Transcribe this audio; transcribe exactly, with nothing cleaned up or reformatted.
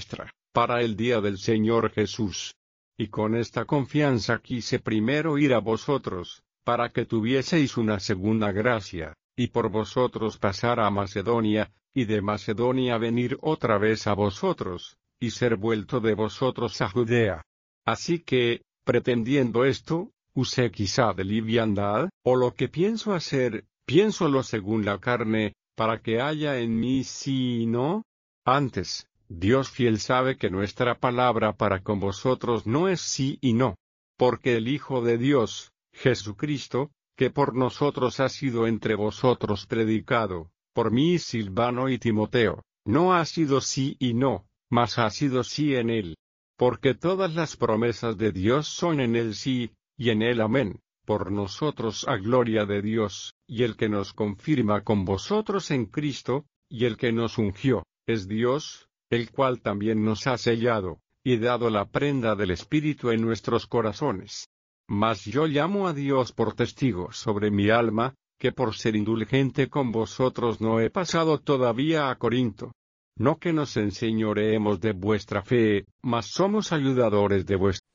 nuestra, para el día del Señor Jesús. Y con esta confianza quise primero ir a vosotros, para que tuvieseis una segunda gracia, y por vosotros pasar a Macedonia, y de Macedonia venir otra vez a vosotros, y ser vuelto de vosotros a Judea. Así que, pretendiendo esto, usé quizá de liviandad, o lo que pienso hacer, piénsolo según la carne, para que haya en mí sí y no. Antes, Dios fiel sabe que nuestra palabra para con vosotros no es sí y no. Porque el Hijo de Dios, Jesucristo, que por nosotros ha sido entre vosotros predicado, por mí Silvano y Timoteo, no ha sido sí y no, mas ha sido sí en él. Porque todas las promesas de Dios son en él sí, y en él amén, por nosotros a gloria de Dios, y el que nos confirma con vosotros en Cristo, y el que nos ungió, es Dios, el cual también nos ha sellado, y dado la prenda del Espíritu en nuestros corazones. Mas yo llamo a Dios por testigo sobre mi alma, que por ser indulgente con vosotros no he pasado todavía a Corinto. No que nos enseñoreemos de vuestra fe, mas somos ayudadores de vuestra